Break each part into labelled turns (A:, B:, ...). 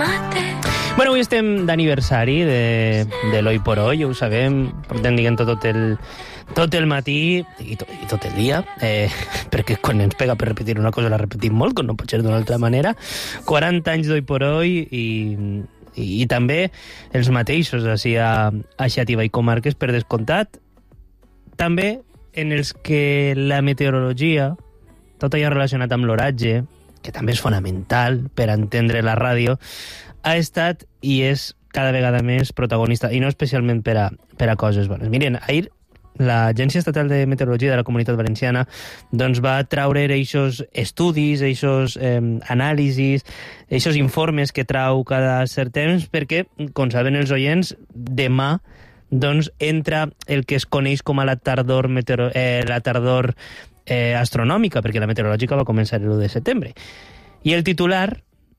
A: Bueno, avui estem d'aniversari de l'Hoy por Hoy, ja ho sabem, portem dient tot el matí i tot el dia, perquè quan ens pega per repetir una cosa la repetim molt, com no pot ser d'una altra manera. 40 anys d'Hoy por Hoy i també els mateixos així a Xàtiva i comarques, per descomptat, també en els que la meteorologia, tot allò relacionat amb l'oratge, que també és fonamental per entendre la ràdio, ha estat i és cada vegada més protagonista, i no especialment per a coses bones. Miren, ahir l'Agència Estatal de Meteorologia de la Comunitat Valenciana doncs va traure aquests estudis, aquests anàlisis, aquests informes que trau cada cert temps, perquè, com saben els oients, demà doncs entra el que es coneix com a la tardor astronòmica, perquè la meteorològica va començar l'1 de setembre. I el titular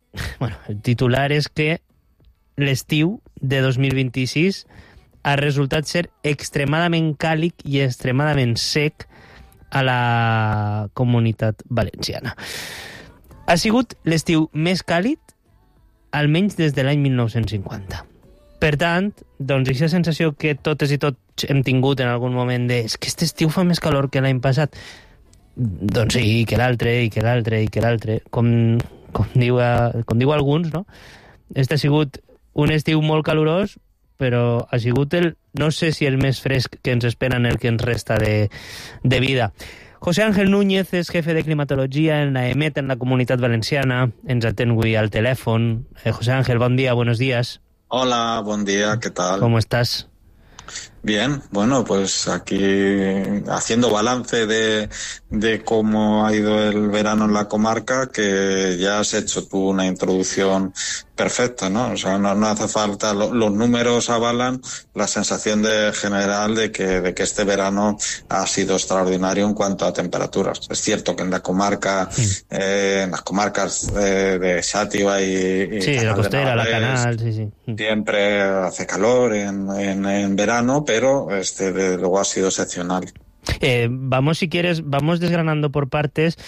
A: és que l'estiu de 2026 ha resultat ser extremadament càlid i extremadament sec a la Comunitat Valenciana. Ha sigut l'estiu més càlid almenys des de l'any 1950. Per tant, doncs, aquesta sensació que totes i tots hem tingut en algun moment de és que aquest estiu fa més calor que l'any passat, doncs sí, que l'altre, i que l'altre, i que l'altre, com diu alguns, no? Este ha sigut un estiu molt calorós, però ha sigut no sé si el més fresc que ens espera en el que ens resta de vida. José Ángel Núñez és jefe de climatologia en la EMET, en la Comunitat Valenciana. Ens atén avui al telèfon. José Ángel, bon dia, buenos días.
B: Hola, buen día, ¿qué tal?
A: ¿Cómo estás?
B: Bien, bueno, pues aquí haciendo balance de cómo ha ido el verano en la comarca, que ya has hecho tú una introducción perfecta, ¿no? O sea, no hace falta, los números avalan la sensación general de que este verano ha sido extraordinario en cuanto a temperaturas. Es cierto que en la comarca, en las comarcas de Xàtiva y
A: sí, la costera, la Canal, sí.
B: Siempre hace calor en verano, pero luego ha sido excepcional.
A: Si quieres, vamos desgranando por partes,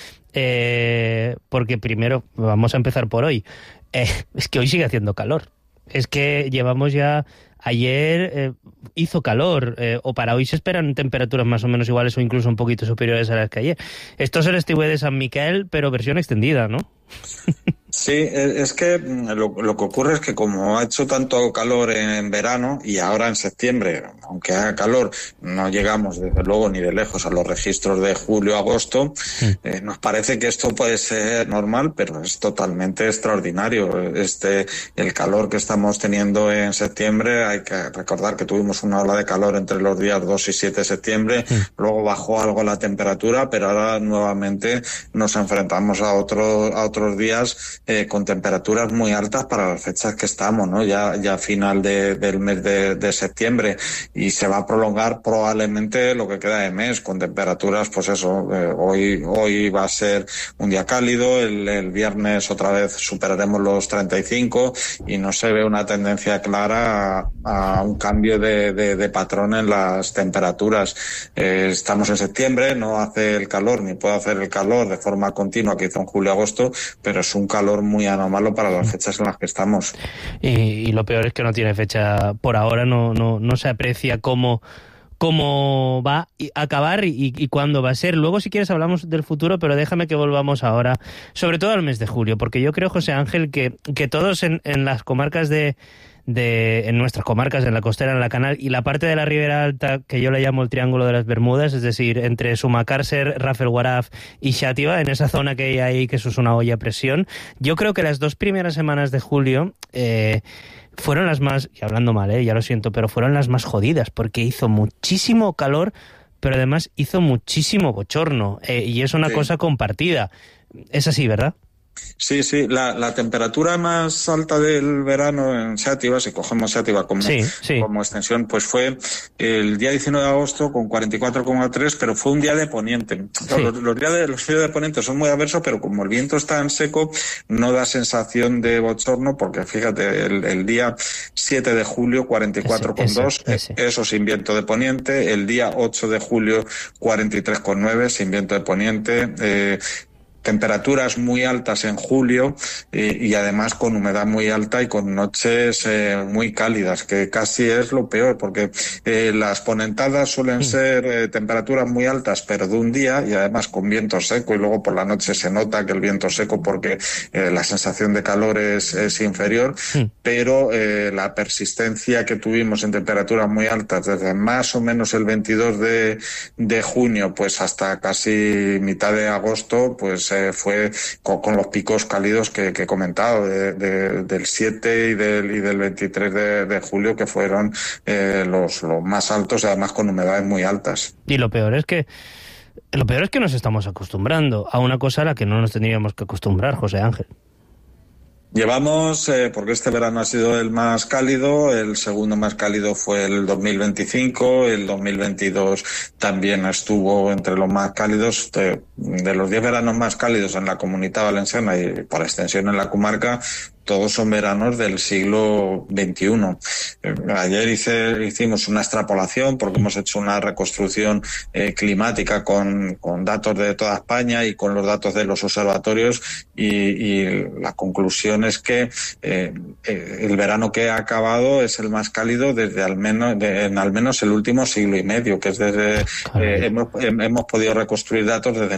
A: porque primero vamos a empezar por hoy. Es que hoy sigue haciendo calor. Es que llevamos ya... Ayer hizo calor, o para hoy se esperan temperaturas más o menos iguales o incluso un poquito superiores a las que ayer. Esto es el estiu de San Miquel, pero versión extendida, ¿no?
B: Sí, es que lo que ocurre es que como ha hecho tanto calor en verano y ahora en septiembre, aunque haga calor, no llegamos desde luego ni de lejos a los registros de julio-agosto, nos parece que esto puede ser normal, pero es totalmente extraordinario. El calor que estamos teniendo en septiembre, hay que recordar que tuvimos una ola de calor entre los días 2 y 7 de septiembre, luego bajó algo la temperatura, pero ahora nuevamente nos enfrentamos a otros días con temperaturas muy altas para las fechas que estamos, ¿no? Ya final del mes de septiembre, y se va a prolongar probablemente lo que queda de mes con temperaturas, pues eso, hoy va a ser un día cálido, el viernes otra vez superaremos los 35 y no se ve una tendencia clara a un cambio de patrón en las temperaturas. Estamos en septiembre, no hace el calor ni puede hacer el calor de forma continua que hizo en julio-agosto, pero es un calor muy anómalo para las fechas en las que estamos.
A: Y lo peor es que no tiene fecha por ahora, no se aprecia cómo va a acabar y cuándo va a ser. Luego, si quieres, hablamos del futuro, pero déjame que volvamos ahora, sobre todo al mes de julio, porque yo creo, José Ángel, que todos en las comarcas en nuestras comarcas, en la costera, en la Canal y la parte de la Ribera Alta, que yo le llamo el Triángulo de las Bermudas, es decir, entre Sumacàrcer, Rafelguaraf y Xàtiva, en esa zona que hay ahí, que eso es una olla a presión. Yo creo que las 2 primeras semanas de julio fueron las más, y hablando mal, ya lo siento, pero fueron las más jodidas, porque hizo muchísimo calor, pero además hizo muchísimo bochorno, y es una cosa compartida. Es así, ¿verdad?
B: Sí, la temperatura más alta del verano en Xàtiva, si cogemos Xàtiva como extensión, pues fue el día 19 de agosto con 44,3, pero fue un día de poniente. Los días de poniente son muy adversos, pero como el viento es tan seco, no da sensación de bochorno, porque fíjate, el día 7 de julio 44,2, eso sin viento de poniente, el día 8 de julio 43,9 sin viento de poniente, temperaturas muy altas en julio y además con humedad muy alta y con noches muy cálidas, que casi es lo peor, porque las ponentadas suelen ser temperaturas muy altas, pero de un día y además con viento seco, y luego por la noche se nota que el viento seco porque la sensación de calor es inferior, pero la persistencia que tuvimos en temperaturas muy altas desde más o menos el 22 de junio pues hasta casi mitad de agosto, pues fue con los picos cálidos que he comentado, del 7 y del 23 de julio, que fueron los más altos, además con humedades muy altas.
A: Y lo peor es que nos estamos acostumbrando a una cosa a la que no nos tendríamos que acostumbrar, José Ángel.
B: Llevamos, porque este verano ha sido el más cálido, el segundo más cálido fue el 2025, el 2022 también estuvo entre los más cálidos. De los 10 veranos más cálidos en la Comunidad Valenciana y por extensión en la comarca, todos son veranos del siglo XXI. Ayer hicimos una extrapolación porque hemos hecho una reconstrucción climática con datos de toda España y con los datos de los observatorios y la conclusión es que el verano que ha acabado es el más cálido desde al menos el último siglo y medio, que es desde hemos podido reconstruir datos desde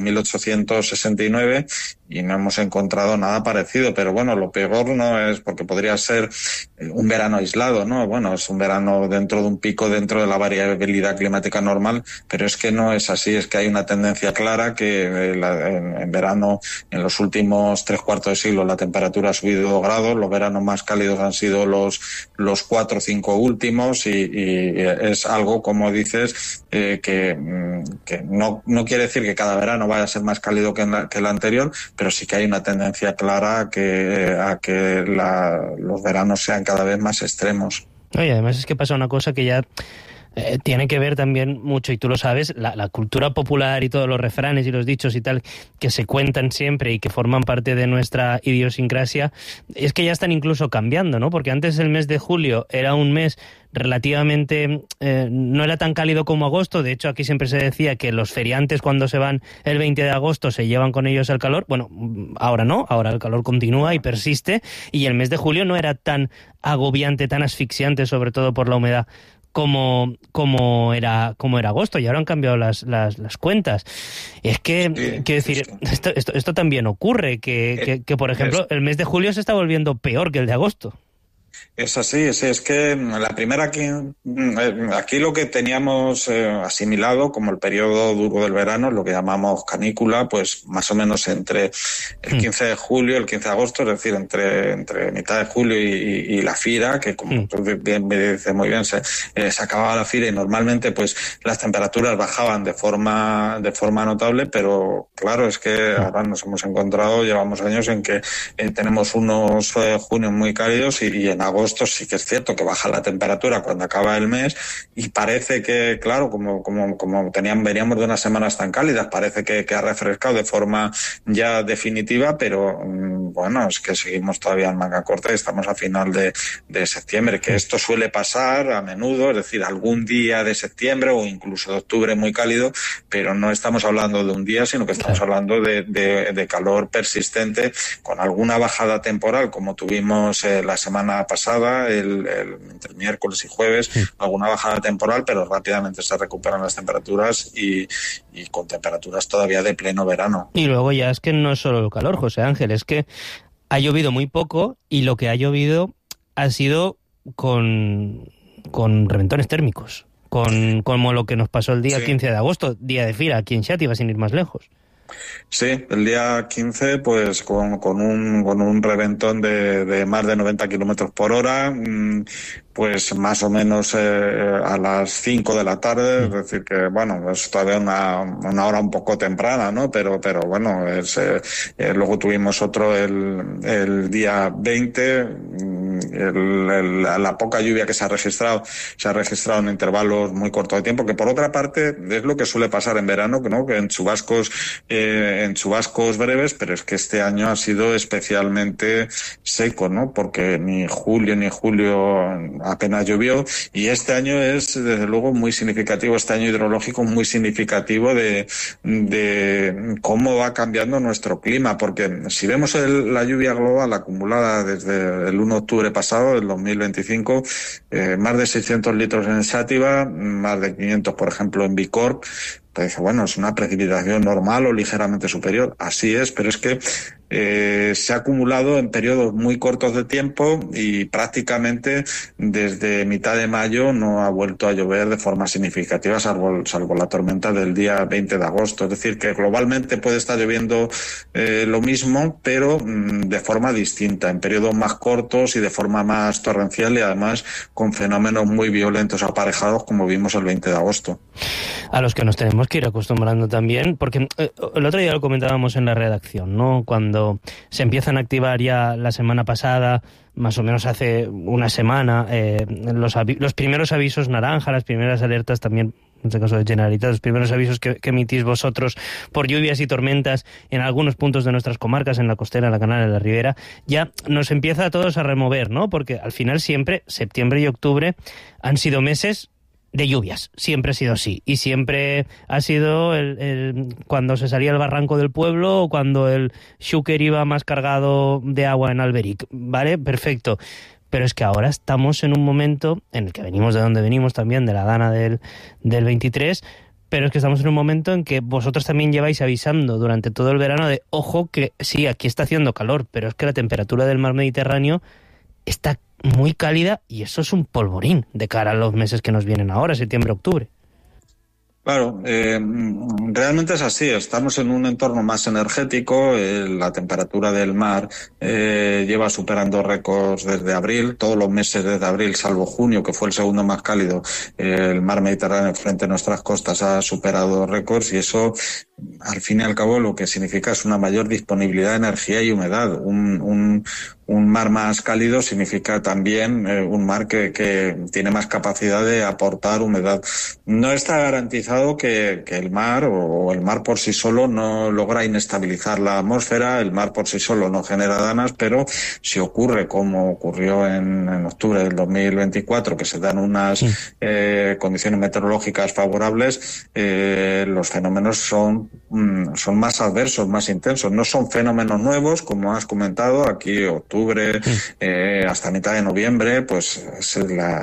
B: 1869 y no hemos encontrado nada parecido. Pero bueno, lo peor no es, porque podría ser un verano aislado, ¿no? Bueno, es un verano dentro de un pico, dentro de la variabilidad climática normal, pero es que no es así, es que hay una tendencia clara que en verano, en los últimos 3/4 de siglo, la temperatura ha subido 2 grados, los veranos más cálidos han sido los 4 o 5 últimos y es algo, como dices, que no quiere decir que cada verano vaya a ser más cálido que el anterior, pero sí que hay una tendencia clara a que los veranos sean cada vez más extremos.
A: Oye, además es que pasa una cosa que ya tiene que ver también mucho, y tú lo sabes, la cultura popular y todos los refranes y los dichos y tal que se cuentan siempre y que forman parte de nuestra idiosincrasia, es que ya están incluso cambiando, ¿no? Porque antes el mes de julio era un mes relativamente, no era tan cálido como agosto. De hecho, aquí siempre se decía que los feriantes cuando se van el 20 de agosto se llevan con ellos el calor. Bueno, ahora no, ahora el calor continúa y persiste, y el mes de julio no era tan agobiante, tan asfixiante, sobre todo por la humedad, como era agosto, y ahora han cambiado las cuentas. Es que, quiero decir, esto también ocurre, que por ejemplo, el mes de julio se está volviendo peor que el de agosto.
B: Es así, sí, es que aquí lo que teníamos asimilado como el periodo duro del verano, lo que llamamos canícula, pues más o menos entre el 15 de julio y el 15 de agosto, es decir, entre mitad de julio y la fira, que como tú bien me dices muy bien, se acababa la fira y normalmente pues las temperaturas bajaban de forma notable, pero claro, es que ahora nos hemos encontrado, llevamos años en que tenemos unos junios muy cálidos y en agosto sí que es cierto que baja la temperatura cuando acaba el mes y parece que, claro, como veníamos de unas semanas tan cálidas, parece que ha refrescado de forma ya definitiva, pero bueno, es que seguimos todavía en manga corta y estamos a final de septiembre, que esto suele pasar a menudo, es decir, algún día de septiembre o incluso de octubre muy cálido, pero no estamos hablando de un día, sino que estamos hablando de calor persistente con alguna bajada temporal, como tuvimos la semana pasada, entre miércoles y jueves, alguna bajada temporal, pero rápidamente se recuperan las temperaturas y con temperaturas todavía de pleno verano.
A: Y luego ya es que no es solo el calor, José Ángel, es que ha llovido muy poco y lo que ha llovido ha sido con reventones térmicos, como lo que nos pasó el día 15 de agosto, día de fira, aquí en Xàtiva, sin ir más lejos.
B: Sí, el día 15, pues con un reventón de más de 90 kilómetros por hora, pues más o menos a las 5 de la tarde, es decir que, bueno, es todavía una hora un poco temprana, ¿no? Pero bueno, luego tuvimos otro el día 20, la poca lluvia que se ha registrado en intervalos muy cortos de tiempo, que por otra parte es lo que suele pasar en verano, ¿no? Que en chubascos breves, pero es que este año ha sido especialmente seco, ¿no? Porque ni junio ni julio apenas llovió, y este año es desde luego muy significativo, este año hidrológico muy significativo de cómo va cambiando nuestro clima, porque si vemos la lluvia global acumulada desde el 1 de octubre pasado, del 2025, más de 600 litros en Xàtiva, más de 500, por ejemplo, en Bicorb. Pues bueno, es una precipitación normal o ligeramente superior, así es, pero es que se ha acumulado en periodos muy cortos de tiempo y prácticamente desde mitad de mayo no ha vuelto a llover de forma significativa, salvo la tormenta del día 20 de agosto. Es decir, que globalmente puede estar lloviendo lo mismo, pero de forma distinta, en periodos más cortos y de forma más torrencial, y además con fenómenos muy violentos aparejados, como vimos el 20 de agosto.
A: A los que nos tenemos que ir acostumbrando también, porque el otro día lo comentábamos en la redacción, ¿no? Cuando se empiezan a activar ya la semana pasada, más o menos hace una semana, los primeros avisos naranja, las primeras alertas también, en este caso de Generalitat, los primeros avisos que emitís vosotros por lluvias y tormentas en algunos puntos de nuestras comarcas, en la costera, en la canal, en la ribera, ya nos empieza a todos a remover, ¿no? Porque al final siempre, septiembre y octubre, han sido meses de lluvias, siempre ha sido así, y siempre ha sido cuando se salía el barranco del pueblo o cuando el Xúquer iba más cargado de agua en Alberic, ¿vale? Perfecto. Pero es que ahora estamos en un momento en el que venimos de donde venimos también, de la Dana del 23, pero es que estamos en un momento en que vosotros también lleváis avisando durante todo el verano de, ojo, que sí, aquí está haciendo calor, pero es que la temperatura del mar Mediterráneo está muy cálida y eso es un polvorín de cara a los meses que nos vienen ahora, septiembre, octubre.
B: Claro, realmente es así. Estamos en un entorno más energético. La temperatura del mar lleva superando récords desde abril. Todos los meses desde abril, salvo junio, que fue el segundo más cálido, el mar Mediterráneo frente a nuestras costas ha superado récords, y eso, al fin y al cabo, lo que significa es una mayor disponibilidad de energía y humedad. Un mar más cálido significa también un mar que tiene más capacidad de aportar humedad. No está garantizado que el mar o el mar por sí solo no logra inestabilizar la atmósfera, el mar por sí solo no genera danas, pero si ocurre como ocurrió en octubre del 2024, que se dan unas condiciones meteorológicas favorables, los fenómenos son más adversos, más intensos. No son fenómenos nuevos, como has comentado, aquí octubre, hasta mitad de noviembre, pues es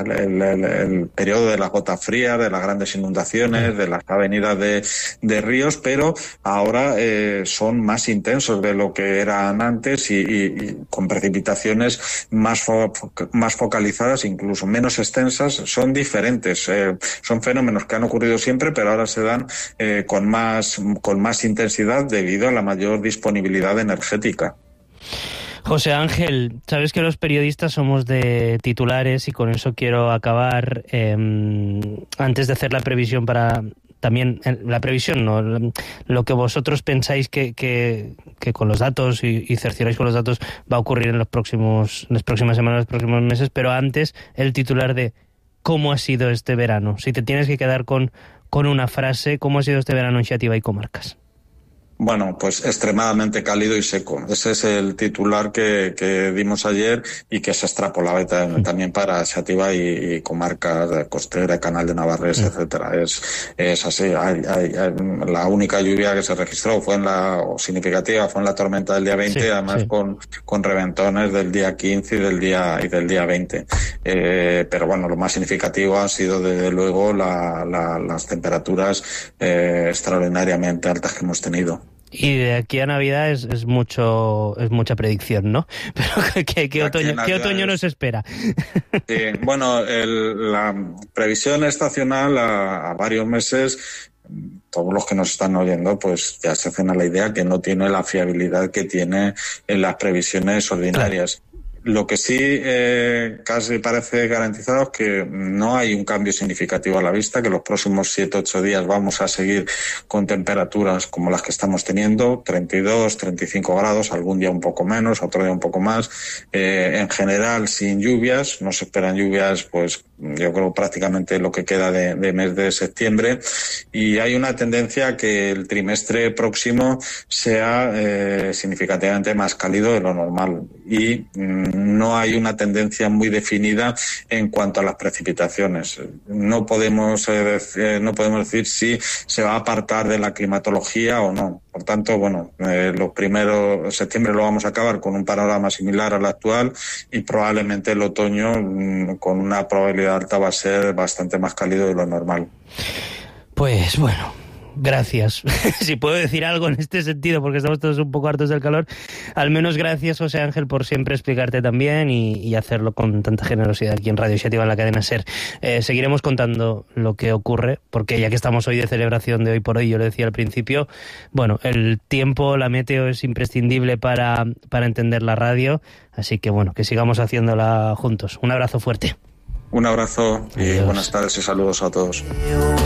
B: el periodo de las gotas frías, de las grandes inundaciones, de las avenidas de ríos, pero ahora son más intensos de lo que eran antes y con precipitaciones más focalizadas, incluso menos extensas. Son diferentes, son fenómenos que han ocurrido siempre, pero ahora se dan con más intensidad debido a la mayor disponibilidad energética.
A: José Ángel, sabes que los periodistas somos de titulares y con eso quiero acabar. Antes de hacer la previsión para... También la previsión, no, lo que vosotros pensáis que con los datos y cercioráis con los datos va a ocurrir en las próximas semanas, los próximos meses, pero antes el titular de cómo ha sido este verano. Si te tienes que quedar con una frase, ¿cómo ha sido este verano en Xàtiva y comarcas?
B: Bueno, pues extremadamente cálido y seco. Ese es el titular que dimos ayer y que se extrapolaba también para Xàtiva y comarcas de costera, Canal de Navarrés, etcétera. Es así. La única lluvia que se registró significativa fue en la tormenta del día 20, además con reventones del día 15 y del día 20. Pero bueno, lo más significativo ha sido desde luego las temperaturas extraordinariamente altas que hemos tenido.
A: Y de aquí a Navidad es mucha predicción, ¿no? Pero ¿qué otoño nos espera?
B: Sí, bueno, la previsión estacional a varios meses, todos los que nos están oyendo pues ya se hacen a la idea que no tiene la fiabilidad que tiene en las previsiones ordinarias. Claro. Lo que sí casi parece garantizado es que no hay un cambio significativo a la vista, que los próximos 7-8 días vamos a seguir con temperaturas como las que estamos teniendo, 32, 35 grados, algún día un poco menos, otro día un poco más. En general sin lluvias, no se esperan lluvias, pues yo creo prácticamente lo que queda de mes de septiembre, y hay una tendencia a que el trimestre próximo sea significativamente más cálido de lo normal, y no hay una tendencia muy definida en cuanto a las precipitaciones. No podemos decir si se va a apartar de la climatología o no. Por tanto, bueno, los primeros septiembre lo vamos a acabar con un panorama similar al actual, y probablemente el otoño con una probabilidad alta va a ser bastante más cálido de lo normal.
A: Pues bueno, gracias. Si puedo decir algo en este sentido, porque estamos todos un poco hartos del calor, al menos gracias, José Ángel, por siempre explicarte también y hacerlo con tanta generosidad aquí en Radio Iniciativa, en la cadena SER. Seguiremos contando lo que ocurre, porque ya que estamos hoy de celebración de Hoy por Hoy, yo lo decía al principio, bueno, el tiempo, la meteo es imprescindible para entender la radio, así que bueno, que sigamos haciéndola juntos. Un abrazo fuerte.
B: Un abrazo y
A: Adiós.
B: buenas tardes y saludos a todos.